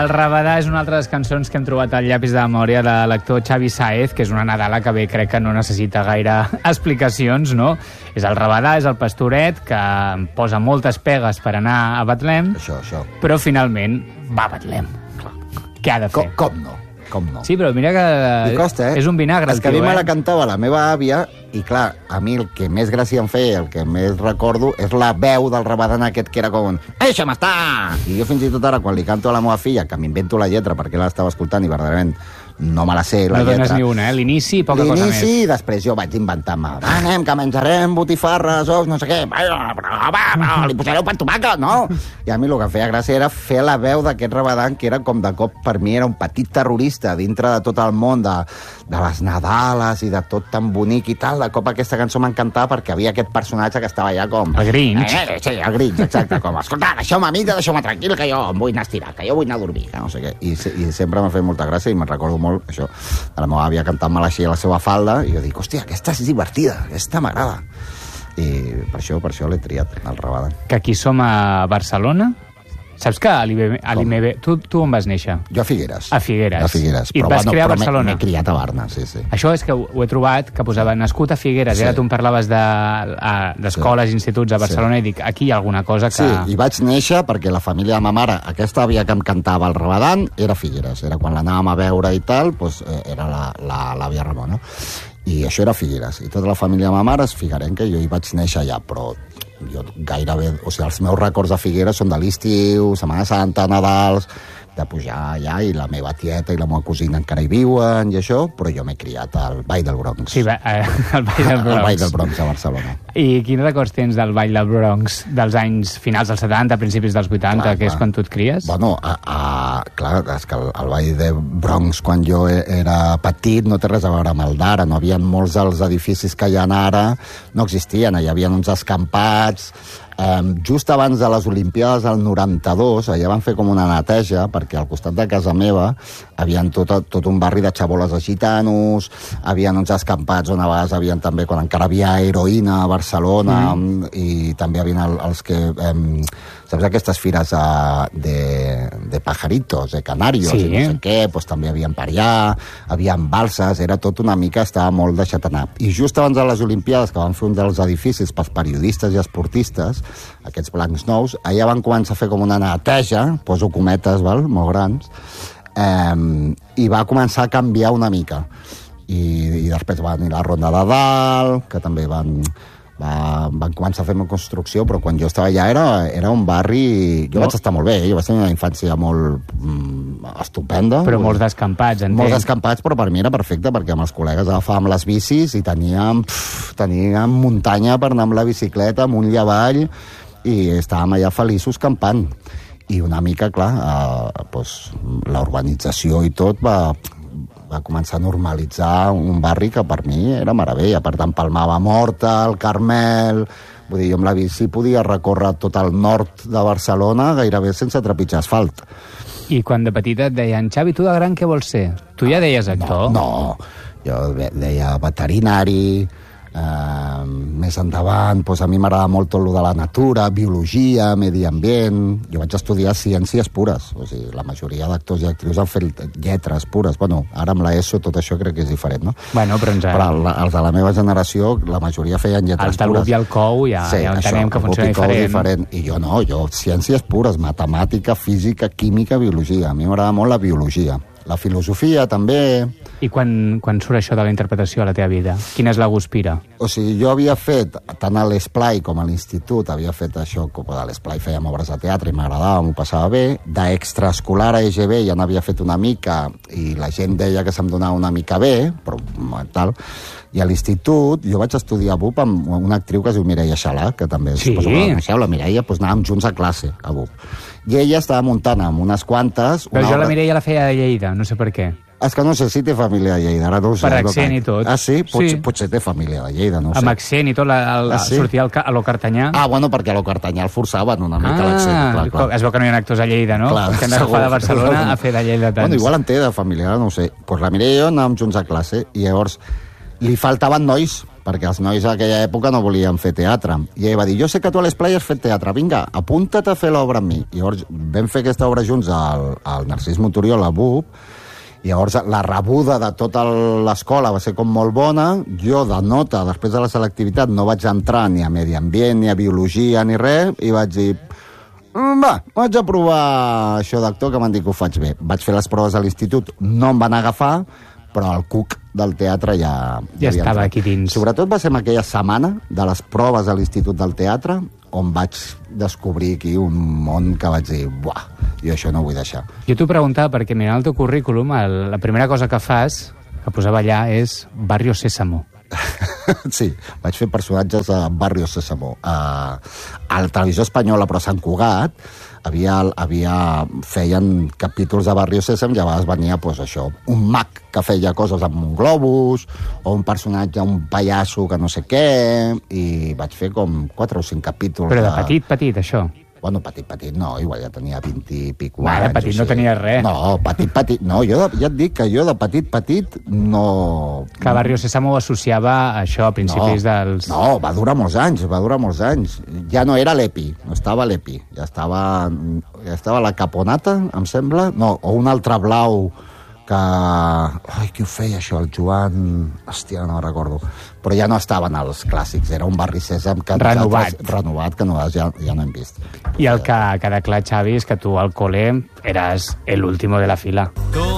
El Rabadà és una altra de les cançons que hem trobat al llapis de memòria de l'actor Xavi Sáez, que és una Nadala que bé crec que no necessita gaire explicacions, no? És el Rabadà, és el pastoret, que posa moltes pegues per anar a Betlem, Això. però finalment va a Betlem. Què ha de fer? Com no? Sí, però mira que Li costa, és un vinagre. És que a mi me la cantava la meva àvia i, clar, a mi el que més gràcia em feia, el que més recordo, és la veu del Rabadà aquest que era com un «Deixa'm estar!» I jo fins i tot ara, quan li canto a la meva filla, que m'invento la lletra perquè l'estava escoltant i verdaderament no me la sé, la lletra. No dones ni una, L'inici i poca cosa més. L'inici, i després jo vaig inventar-me anem, que menjarem botifarres, ous, no sé què, li posareu pa tomàquet, no? I a mi el que feia gràcia era fer la veu d'aquest Rabadà, que era com de cop, per mi era un petit terrorista dintre de tot el món de les Nadales i de tot tan bonic i tal. De cop aquesta cançó m'encantava perquè havia aquest personatge que estava allà com... El Grinch. Sí, el Grinch, exacte, com, escolta, deixeu-me a mi, deixeu-me tranquil, que jo em vull anar a estirar, que jo vull anar a dormir, que no sé què. I sempre m'ha fet molta gràcia i me'n recordo molt això, de la meva àvia cantant-me així a la seva falda, i jo dic, hòstia, aquesta és divertida, aquesta m'agrada. I per això l'he triat, el Rabadà. Que aquí som a Barcelona. Saps que a l'IMB... Tu on vas néixer? Jo a Figueres. A Figueres. I et vas criar a Barcelona. M'he criat a Barna, sí. Això és que ho he trobat, que posava nascut a Figueres, i ara tu em parlaves d'escoles i instituts a Barcelona, i dic, aquí hi ha alguna cosa que... Sí, i vaig néixer perquè la família de ma mare, aquesta àvia que em cantava el Rabadà, era Figueres. Era quan l'anàvem a veure i tal, doncs era l'àvia Ramona. I això era Figueres. I tota la família de ma mare és figuerenca, i jo hi vaig néixer allà, però jo gairebé... O sigui, els meus records de Figueres són de l'estiu, Setmana Santa, Nadals, de pujar allà, i la meva tieta i la meva cosina encara hi viuen, i això, però jo m'he criat al Ball del Bronx. Sí, al Ball del Bronx. Al Ball del Bronx, a Barcelona. I quins records tens del Ball del Bronx dels anys finals dels 70, principis dels 80, clar, que és quan tu et cries? Bueno, clar, és que el Ball del Bronx, quan jo era petit, no té res a veure amb el d'ara. No havia molts dels edificis que hi ha ara, no existien. Hi havia uns escampats. Just abans de les Olimpiades del 92, allà van fer com una neteja, perquè al costat de casa meva havien tot un barri de xaboles de gitanos, havien uns escampats on a vegades havien també, quan encara havia heroïna a Barcelona, i també havien els que... saps aquestes fires de pajaritos, de canarios, i no sé què, doncs també havien per allà, havien balses, era tot una mica, estava molt deixat anar. I just abans de les Olimpiades, que van fer un dels edificis pels periodistes i esportistes, aquests blancs nous, allà van començar a fer com una neteja, poso cometes, molt grans, i va començar a canviar una mica. I després va venir la Ronda de Dalt, que també van començar a fer una construcció, però quan jo estava allà era un barri... Jo vaig estar molt bé, jo vaig tenir una infància molt estupenda. Però molts descampats, entenc. Molts descampats, però per mi era perfecte, perquè amb els col·legues agafàvem les bicis i teníem muntanya per anar amb la bicicleta, amunt i avall, i estàvem allà feliços campant. I una mica, clar, la urbanització i tot va començar a normalitzar un barri que per mi era meravella. Per tant, empalmava Morta, el Carmel... Vull dir, jo amb la bici podia recórrer tot el nord de Barcelona gairebé sense trepitjar asfalt. I quan de petita et deien, Xavi, tu de gran què vols ser? Tu ja deies actor? No, jo deia veterinari, més endavant, doncs a mi m'agrada molt tot lo de la natura, biologia, medi ambient. Jo vaig estudiar ciències pures, o sigui, la majoria d'actors i actrius han fet lletres pures. Bueno, ara amb l'ESO tot això crec que és diferent, no? Bueno, però els de la meva generació, la majoria feien lletres pures. El Talbot i el Cou ja entenem que funciona diferent. I jo no, jo ciències pures, matemàtica, física, química, biologia. A mi m'agrada molt la biologia. La filosofia, també. I quan surt això de la interpretació a la teva vida? Quina és la guspira? O sigui, jo havia fet, tant a l'Esplai com a l'institut, havia fet això, com a l'Esplai fèiem obres de teatre i m'agradava, m'ho passava bé. D'extraescolar a EGB ja n'havia fet una mica i la gent deia que se'm donava una mica bé, però tal. I a l'institut jo vaig estudiar a BUP amb una actriu que es diu Mireia Xalà, que també suposo que la coneixeu, la Mireia, doncs anàvem junts a classe a BUP. I ella estava muntant amb unes quantes... Però jo la Mireia la feia de Lleida, no sé per què. És que no sé si té família de Lleida, ara no ho sé. Per accent i tot. Ah, sí? Potser té família de Lleida, no ho sé. Amb accent i tot, sortia a lo Cartanyà. Ah, bueno, perquè a lo Cartanyà el forçaven una mica l'accent. Clar. Es veu que no hi ha actors a Lleida, no? Clar, que han d'agafar de Barcelona a fer de Lleida tants. Bueno, igual en té de familiar, no ho sé. Doncs la Mireia i jo anàvem junts a classe i llavors li faltaven nois perquè els nois d'aquella època no volien fer teatre. I ell va dir, jo sé que tu a les Playes has fet teatre, vinga, apunta't a fer l'obra amb mi. I llavors vam fer aquesta obra junts al Narcís Monturiol, a BUP, i llavors la rebuda de tota l'escola va ser com molt bona. Jo, de nota, després de la selectivitat, no vaig entrar ni a Medi Ambient, ni a Biologia, ni res, i vaig dir, va, vaig a provar això d'actor, que m'han dit que ho faig bé. Vaig fer les proves a l'institut, no em van agafar, però el cuc del teatre ja estava aquí dins. Sobretot va ser en aquella setmana de les proves a l'Institut del Teatre on vaig descobrir aquí un món que vaig dir, buah, jo això no ho vull deixar. Jo t'ho preguntava perquè mirant el teu currículum, la primera cosa que fas, que posava allà, és Barrio Sésamo. Sí, vaig fer personatges a Barrio Sésamo. A la televisió espanyola, però a Sant Cugat, feien capítols de Barrio Sésamo, i a vegades venia, pues, això, un mag que feia coses amb un globus, o un personatge, un pallasso que no sé què, i vaig fer com 4 o 5 capítols. Però de petit, això? Bueno, petit, no, igual ja tenia 20 i pico anys. De petit no tenies res. No, petit, no, ja et dic que jo de petit no... Que Barrio Sésamo ho associava a això a principis dels... No, va durar molts anys. Ja no era l'Epi, no estava l'Epi, ja estava la Caponata, em sembla, no, o un altre blau que... Ai, qui ho feia, això? El Joan... Hòstia, no recordo. Però ja no estaven els clàssics, era un Barri Sèsam que renovat, que nosaltres ja no hem vist. I el que queda clar, Xavi, és que tu al col·le eres el último de la fila.